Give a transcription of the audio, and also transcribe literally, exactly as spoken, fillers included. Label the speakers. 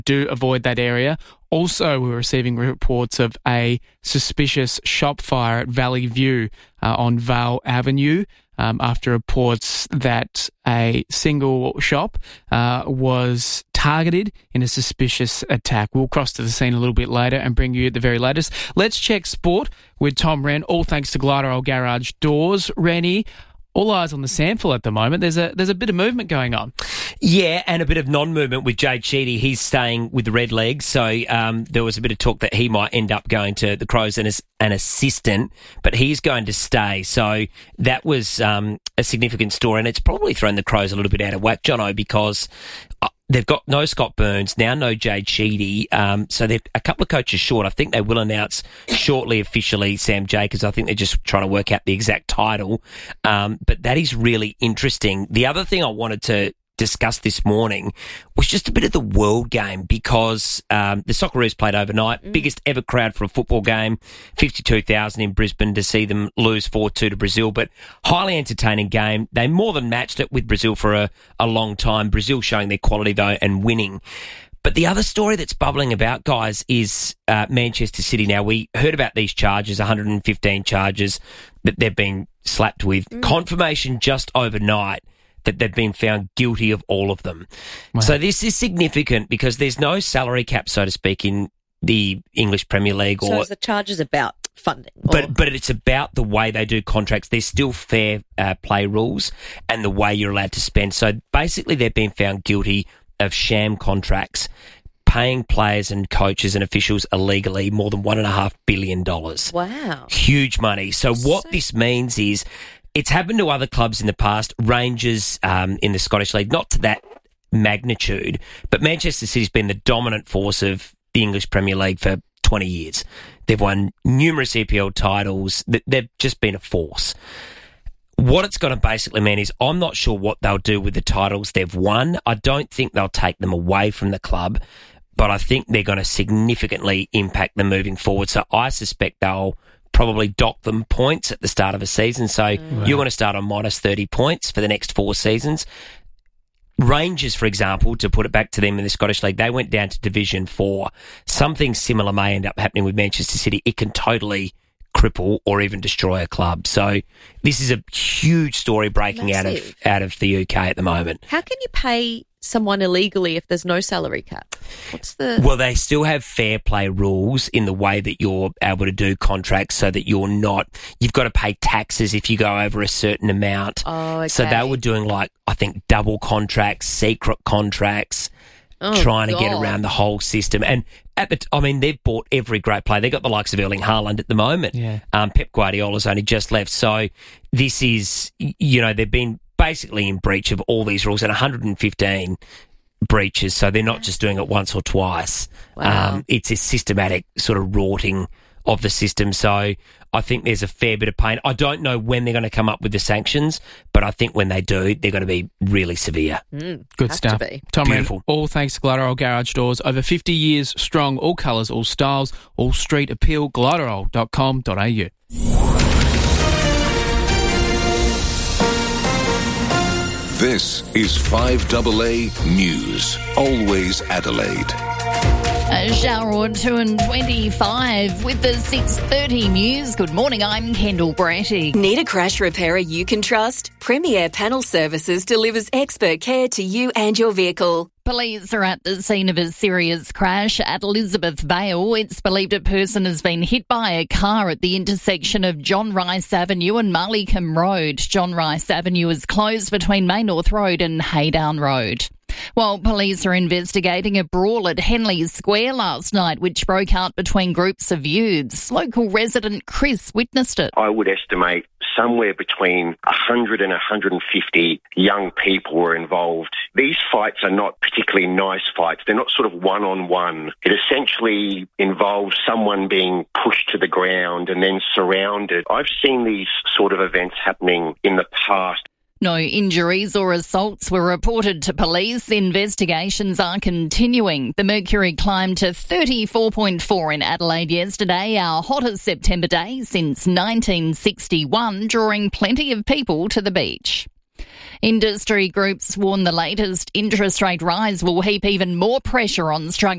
Speaker 1: Do avoid that area. Also, we're receiving reports of a suspicious shop fire at Valley View uh, on Vale Avenue um, after reports that a single shop uh, was targeted in a suspicious attack. We'll cross to the scene a little bit later and bring you the very latest. Let's check sport with Tom Wren, all thanks to Glarderol Garage Doors. Rennie, all eyes on the sample at the moment. There's a there's a bit of movement going on.
Speaker 2: Yeah, and a bit of non-movement with Jade Sheedy. He's staying with the Red Legs, so um, there was a bit of talk that he might end up going to the Crows and as an assistant, but he's going to stay. So that was um, a significant story, and it's probably thrown the Crows a little bit out of whack, Jono, because uh, they've got no Scott Burns, now no Jade Sheedy, um, so they're a couple of coaches short. I think they will announce shortly officially Sam Jacobs. I think they're just trying to work out the exact title, um, but that is really interesting. The other thing I wanted to discussed this morning was just a bit of the world game, because um, the Socceroos played overnight, mm. biggest ever crowd for a football game, fifty-two thousand in Brisbane to see them lose four two to Brazil, but highly entertaining game. They more than matched it with Brazil for a, a long time. Brazil showing their quality though and winning. But the other story that's bubbling about, guys, is uh, Manchester City. Now, we heard about these charges, one hundred fifteen charges that they've been slapped with. Mm. Confirmation just overnight that they've been found guilty of all of them. Wow. So this is significant because there's no salary cap, so to speak, in the English Premier League.
Speaker 3: So
Speaker 2: or,
Speaker 3: is the charges about funding? Or?
Speaker 2: But but it's about the way they do contracts. There's still fair uh, play rules and the way you're allowed to spend. So basically they've been found guilty of sham contracts, paying players and coaches and officials illegally more than one and a half billion dollars.
Speaker 3: Wow.
Speaker 2: Huge money. So what so- this means is, it's happened to other clubs in the past, Rangers um, in the Scottish League, not to that magnitude, but Manchester City's been the dominant force of the English Premier League for twenty years. They've won numerous E P L titles. They've just been a force. What it's going to basically mean is I'm not sure what they'll do with the titles they've won. I don't think they'll take them away from the club, but I think they're going to significantly impact them moving forward. So I suspect they'll probably dock them points at the start of a season. So mm. you're going to start on minus thirty points for the next four seasons. Rangers, for example, to put it back to them in the Scottish League, they went down to Division four. Something similar may end up happening with Manchester City. It can totally cripple or even destroy a club. So this is a huge story breaking Massive. out of out of the U K at the moment.
Speaker 3: How can you pay someone illegally if there's no salary cap? What's the...
Speaker 2: Well, they still have fair play rules in the way that you're able to do contracts so that you're not... You've got to pay taxes if you go over a certain amount.
Speaker 3: Oh, okay.
Speaker 2: So they were doing, like, I think, double contracts, secret contracts, oh, trying to
Speaker 3: God.
Speaker 2: get around the whole system. And, at the, I mean, they've bought every great player. They've got the likes of Erling Haaland at the moment.
Speaker 1: Yeah.
Speaker 2: Um, Pep Guardiola's only just left. So this is, you know, they've been basically in breach of all these rules, and one hundred fifteen breaches, so they're not just doing it once or twice.
Speaker 3: Wow.
Speaker 2: Um, it's a systematic sort of rorting of the system, so I think there's a fair bit of pain. I don't know when they're going to come up with the sanctions, but I think when they do, they're going to be really severe.
Speaker 3: Mm,
Speaker 1: Good stuff. Tom Wren, all thanks to Glarderol Garage Doors. Over fifty years strong, all colours, all styles, all street appeal, glarderol dot com dot a u.
Speaker 4: This is five A A News, always Adelaide.
Speaker 5: A shower or two and twenty-five with the six thirty news. Good morning, I'm Kendall Bratty.
Speaker 6: Need a crash repairer you can trust? Premier Panel Services delivers expert care to you and your vehicle.
Speaker 5: Police are at the scene of a serious crash at Elizabeth Vale. It's believed a person has been hit by a car at the intersection of John Rice Avenue and Marleycombe Road. John Rice Avenue is closed between Maynorth Road and Haydown Road. While police are investigating a brawl at Henley Square last night, which broke out between groups of youths, local resident Chris witnessed it.
Speaker 7: I would estimate somewhere between one hundred and one hundred fifty young people were involved. These fights are not particularly nice fights. They're not sort of one-on-one. It essentially involves someone being pushed to the ground and then surrounded. I've seen these sort of events happening in the past.
Speaker 5: No injuries or assaults were reported to police. Investigations are continuing. The mercury climbed to thirty-four point four in Adelaide yesterday, our hottest September day since nineteen sixty-one, drawing plenty of people to the beach. Industry groups warn the latest interest rate rise will heap even more pressure on struggling